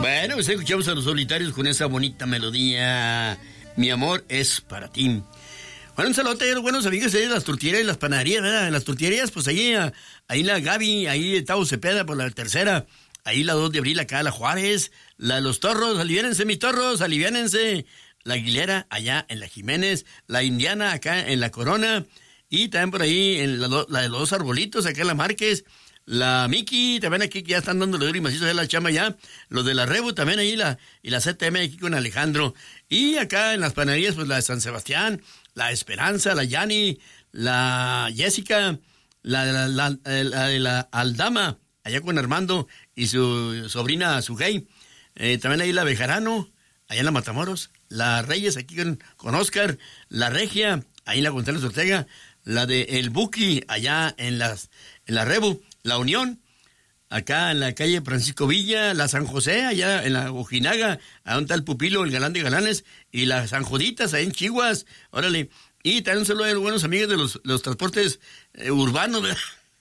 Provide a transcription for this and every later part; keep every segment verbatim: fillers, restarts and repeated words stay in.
Bueno, pues escuchamos a Los Solitarios con esa bonita melodía. Mi amor es para ti. Bueno, un saludo a los buenos amigos de las tortillerías y las panaderías, ¿verdad? En las tortillerías, pues ahí, ahí la Gaby, ahí Tavo Cepeda por la tercera, ahí la dos de abril acá, la Juárez, la de los Torros, aliviánense mis torros, aliviánense. La Aguilera allá en la Jiménez, la Indiana acá en la Corona, y también por ahí en la, la de los dos arbolitos acá en la Márquez, la Miki, también aquí que ya están dándole duro y macizo de la chamba ya, los de la Rebu también ahí, la, y la C T M aquí con Alejandro, y acá en las panaderías, pues la de San Sebastián, la Esperanza, la Yani, la Jessica, la de la, la, la, la, de la Aldama, allá con Armando y su sobrina Sugey, eh, también ahí la Bejarano, allá en la Matamoros, la Reyes aquí con, con Oscar, la Regia, ahí en la González Ortega, la de El Buki, allá en las en la Rebu, la Unión, acá en la calle Francisco Villa, la San José, allá en la Ojinaga, a donde está el Pupilo, el galán de galanes, y las San Joditas, ahí en Chihuas, órale, y también un saludo a los buenos amigos de los, los transportes eh, urbanos, ¿verdad?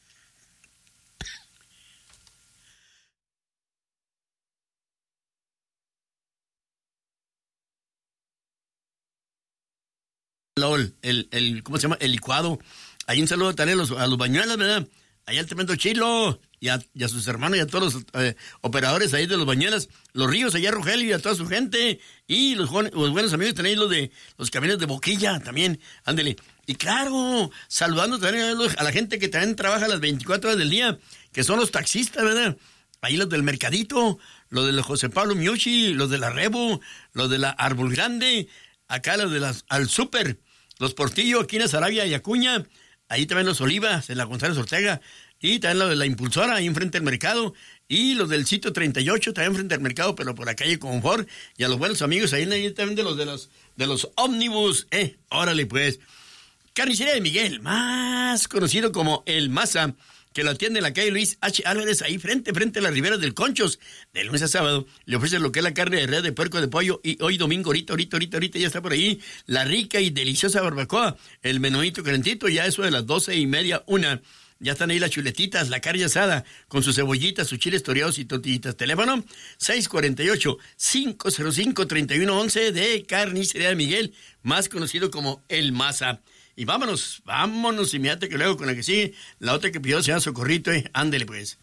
El, el, el, ¿cómo se llama? El licuado. Ahí un saludo también a los, a los bañuelas, ¿verdad? Allá el tremendo Chilo y a, y a sus hermanos y a todos los eh, operadores ahí de los bañuelas, los Ríos, allá Rogelio y a toda su gente. Y los, los buenos amigos tenéis los de los camiones de Boquilla también, ándele. Y claro, saludando también a, los, a la gente que también trabaja las veinticuatro horas del día, que son los taxistas, ¿verdad? Ahí los del Mercadito, los de los José Pablo Miuchi, los de la Rebu, los de la Árbol Grande, acá los de las Al Super, los Portillo, aquí en Sarabia y Acuña, ahí también los Olivas, en la González Ortega, y también los de la Impulsora, ahí enfrente del mercado, y los del sitio treinta y ocho, también frente al mercado, pero por la calle Confort, y a los buenos amigos, ahí, ahí también de los de los de los ómnibus, eh, órale pues. Carnicería de Miguel, más conocido como El Maza, que lo atiende en la calle Luis H. Álvarez, ahí frente, frente a las riberas del Conchos, de lunes a sábado, le ofrece lo que es la carne de res, de puerco, de pollo, y hoy domingo, ahorita, ahorita, ahorita, ahorita ya está por ahí, la rica y deliciosa barbacoa, el menuito calentito, ya eso de las doce y media, una, ya están ahí las chuletitas, la carne asada, con sus cebollitas, sus chiles toreados y tortillitas. Teléfono, seis cuatro ocho, cinco cero cinco, tres uno uno uno de Carnicería de Miguel, más conocido como El Maza. Y vámonos, vámonos, y mirate que luego con la que sigue, la otra que pidió se llama Socorrito, eh, ándele pues.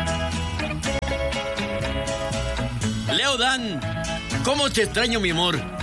Leo Dan, ¿cómo te extraño, mi amor?